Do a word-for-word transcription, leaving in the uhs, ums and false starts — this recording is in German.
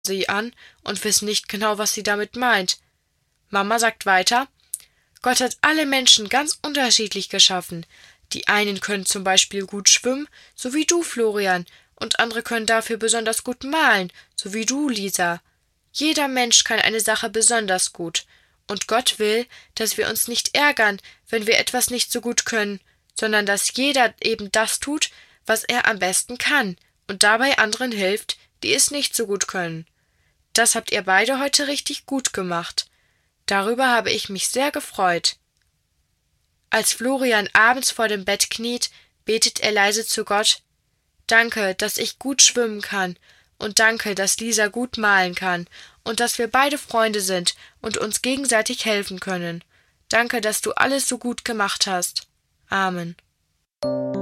sie an und wissen nicht genau, was sie damit meint. Mama sagt weiter: Gott hat alle Menschen ganz unterschiedlich geschaffen. Die einen können zum Beispiel gut schwimmen, so wie du, Florian, und andere können dafür besonders gut malen, so wie du, Lisa. Jeder Mensch kann eine Sache besonders gut. Und Gott will, dass wir uns nicht ärgern, wenn wir etwas nicht so gut können, sondern dass jeder eben das tut, was er am besten kann und dabei anderen hilft, die es nicht so gut können. Das habt ihr beide heute richtig gut gemacht. Darüber habe ich mich sehr gefreut. Als Florian abends vor dem Bett kniet, betet er leise zu Gott: Danke, dass ich gut schwimmen kann, und danke, dass Lisa gut malen kann, und dass wir beide Freunde sind und uns gegenseitig helfen können. Danke, dass du alles so gut gemacht hast. Amen.